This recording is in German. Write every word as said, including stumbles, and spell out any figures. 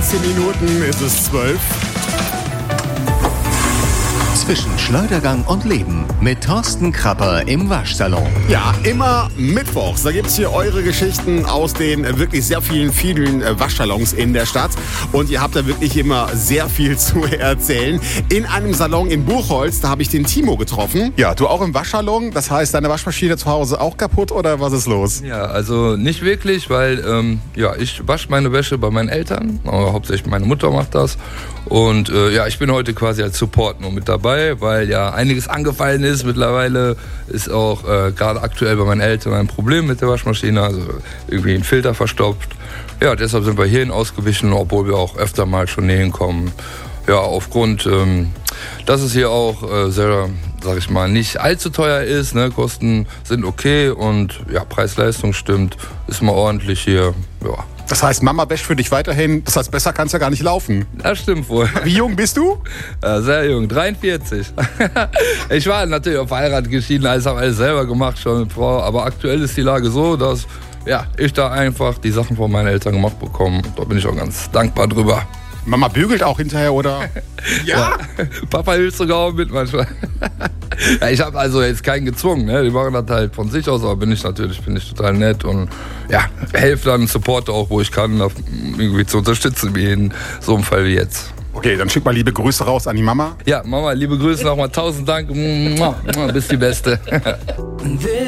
neunzehn Minuten ist es zwölf. Zwischen Schleudergang und Leben mit Thorsten Krapper im Waschsalon. Ja, immer mittwochs. Da gibt's hier eure Geschichten aus den äh, wirklich sehr vielen, vielen äh, Waschsalons in der Stadt. Und ihr habt da wirklich immer sehr viel zu erzählen. In einem Salon in Buchholz, da habe ich den Timo getroffen. Ja, du auch im Waschsalon. Das heißt, deine Waschmaschine zu Hause auch kaputt oder was ist los? Ja, also nicht wirklich, weil ähm, ja, ich wasche meine Wäsche bei meinen Eltern. Aber hauptsächlich meine Mutter macht das. Und äh, ja, ich bin heute quasi als Support nur mit dabei, weil ja einiges angefallen ist. Mittlerweile ist auch äh, gerade aktuell bei meinen Eltern ein Problem mit der Waschmaschine, also irgendwie ein Filter verstopft. Ja, deshalb sind wir hierhin ausgewichen, obwohl wir auch öfter mal schon hierhin kommen. Ja, aufgrund, ähm, dass es hier auch äh, sehr, sag ich mal, nicht allzu teuer ist, ne? Kosten sind okay und ja, Preis-Leistung stimmt, ist mal ordentlich hier, ja. Das heißt, Mama wäscht für dich weiterhin. Das heißt, besser kann es ja gar nicht laufen. Das stimmt wohl. Wie jung bist du? Ja, sehr jung, dreiundvierzig. Ich war natürlich auch verheiratet, geschieden, alles habe alles selber gemacht, schon mit Frau. Aber aktuell ist die Lage so, dass ja, ich da einfach die Sachen von meinen Eltern gemacht bekomme. Da bin ich auch ganz dankbar drüber. Mama bügelt auch hinterher, oder? Ja. Ja. Papa hilft sogar auch mit manchmal. Ja, ich habe also jetzt keinen gezwungen, ne? Die machen das halt von sich aus, aber bin ich natürlich, bin ich total nett und ja, helfe dann, supporte auch, wo ich kann, irgendwie zu unterstützen, wie in so einem Fall wie jetzt. Okay, dann schick mal liebe Grüße raus an die Mama. Ja, Mama, liebe Grüße nochmal, tausend Dank, bist die Beste.